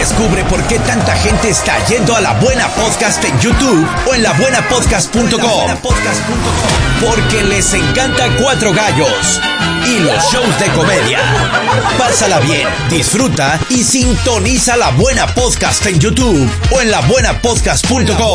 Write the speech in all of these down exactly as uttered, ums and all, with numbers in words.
Descubre por qué tanta gente está yendo a La Buena Podcast en YouTube o en la buena podcast punto com. Porque les encanta Cuatro Gallos y los shows de comedia. Pásala bien, disfruta y sintoniza La Buena Podcast en YouTube o en la buena podcast punto com.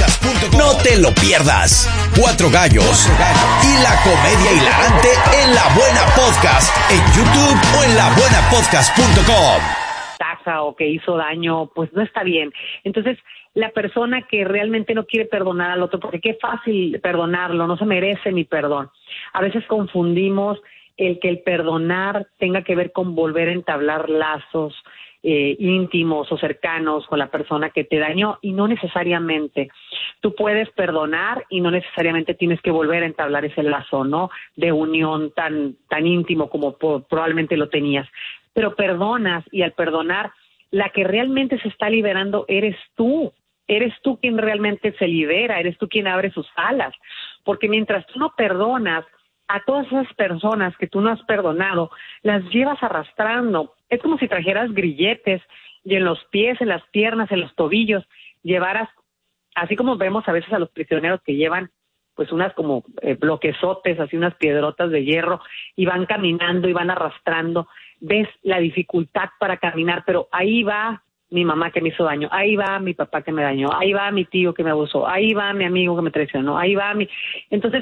No te lo pierdas. Cuatro Gallos y la comedia hilarante en La Buena Podcast en YouTube o en la buena podcast punto com. Taja o que hizo daño, pues no está bien. Entonces, la persona que realmente no quiere perdonar al otro, porque qué fácil perdonarlo, no se merece mi perdón. A veces confundimos el que el perdonar tenga que ver con volver a entablar lazos eh, íntimos o cercanos con la persona que te dañó, y no necesariamente. Tú puedes perdonar y no necesariamente tienes que volver a entablar ese lazo, ¿no?, de unión tan, tan íntimo como po- probablemente lo tenías. Pero perdonas, y al perdonar, la que realmente se está liberando eres tú. Eres tú quien realmente se libera, eres tú quien abre sus alas. Porque mientras tú no perdonas, a todas esas personas que tú no has perdonado, las llevas arrastrando. Es como si trajeras grilletes y en los pies, en las piernas, en los tobillos, llevaras, así como vemos a veces a los prisioneros que llevan pues unas como eh, bloquezotes, así unas piedrotas de hierro, y van caminando y van arrastrando. Ves la dificultad para caminar, pero ahí va mi mamá que me hizo daño, ahí va mi papá que me dañó, ahí va mi tío que me abusó, ahí va mi amigo que me traicionó, ahí va mi... Entonces,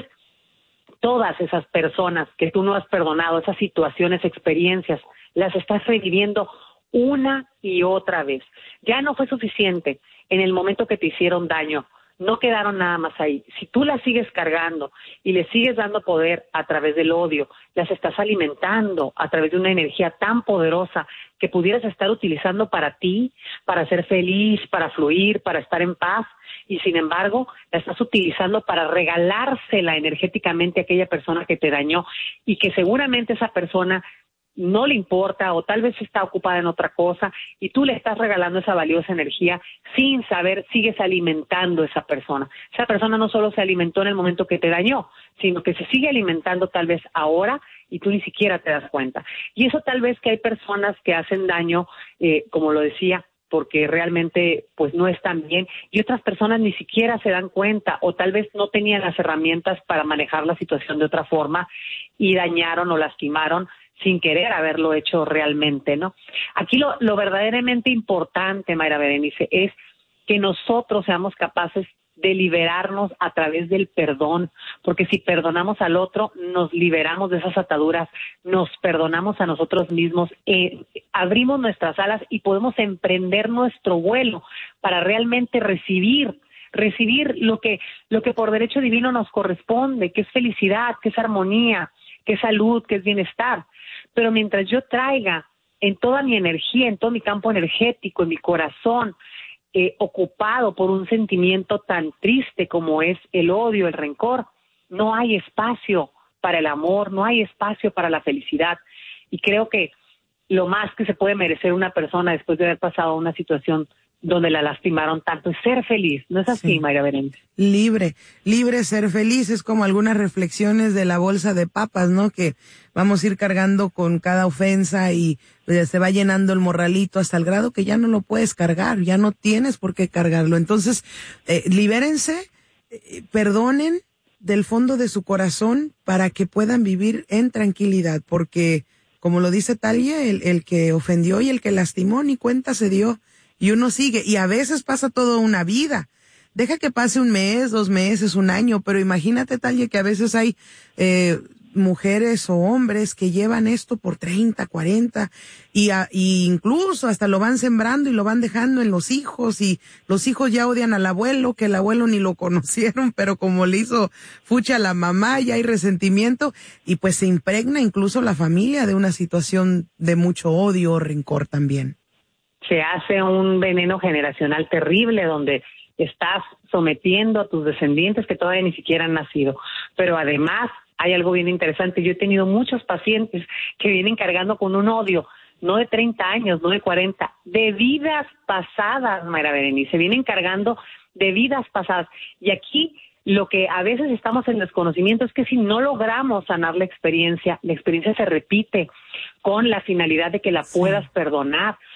todas esas personas que tú no has perdonado, esas situaciones, experiencias, las estás reviviendo una y otra vez. Ya no fue suficiente en el momento que te hicieron daño. No quedaron nada más ahí. Si tú las sigues cargando y le sigues dando poder a través del odio, las estás alimentando a través de una energía tan poderosa que pudieras estar utilizando para ti, para ser feliz, para fluir, para estar en paz, y sin embargo la estás utilizando para regalársela energéticamente a aquella persona que te dañó, y que seguramente esa persona no le importa o tal vez está ocupada en otra cosa, y tú le estás regalando esa valiosa energía sin saber, sigues alimentando a esa persona. Esa persona no solo se alimentó en el momento que te dañó, sino que se sigue alimentando tal vez ahora y tú ni siquiera te das cuenta. Y eso tal vez que hay personas que hacen daño, eh, como lo decía, porque realmente pues no están bien, y otras personas ni siquiera se dan cuenta o tal vez no tenían las herramientas para manejar la situación de otra forma y dañaron o lastimaron sin querer haberlo hecho realmente, ¿no? Aquí lo, lo verdaderamente importante, Mayra Berenice, es que nosotros seamos capaces de liberarnos a través del perdón, porque si perdonamos al otro, nos liberamos de esas ataduras, nos perdonamos a nosotros mismos, eh, abrimos nuestras alas y podemos emprender nuestro vuelo para realmente recibir, recibir lo que, lo que por derecho divino nos corresponde, que es felicidad, que es armonía, que es salud, que es bienestar. Pero mientras yo traiga en toda mi energía, en todo mi campo energético, en mi corazón, eh, ocupado por un sentimiento tan triste como es el odio, el rencor, no hay espacio para el amor, no hay espacio para la felicidad. Y creo que lo más que se puede merecer una persona después de haber pasado una situación donde la lastimaron tanto es ser feliz. ¿No es así, sí, Mayra Berenice? Libre, libre ser feliz, es como algunas reflexiones de la bolsa de papas, ¿no? Que vamos a ir cargando con cada ofensa y pues, se va llenando el morralito hasta el grado que ya no lo puedes cargar, ya no tienes por qué cargarlo. Entonces, eh, libérense, eh, perdonen del fondo de su corazón para que puedan vivir en tranquilidad, porque como lo dice Talia, el, el que ofendió y el que lastimó ni cuenta se dio. Y uno sigue, y a veces pasa toda una vida. Deja que pase un mes, dos meses, un año, pero imagínate, Talia, que a veces hay eh, mujeres o hombres que llevan esto por treinta, cuarenta, y, a, y incluso hasta lo van sembrando y lo van dejando en los hijos, y los hijos ya odian al abuelo, que el abuelo ni lo conocieron, pero como le hizo fucha a la mamá, ya hay resentimiento, y pues se impregna incluso la familia de una situación de mucho odio o rencor también. Se hace un veneno generacional terrible donde estás sometiendo a tus descendientes que todavía ni siquiera han nacido. Pero además hay algo bien interesante. Yo he tenido muchos pacientes que vienen cargando con un odio, no de treinta años, no de cuarenta, de vidas pasadas, Mayra Berenice. Vienen cargando de vidas pasadas. Y aquí lo que a veces estamos en desconocimiento es que si no logramos sanar la experiencia, la experiencia se repite con la finalidad de que la puedas sí. perdonar.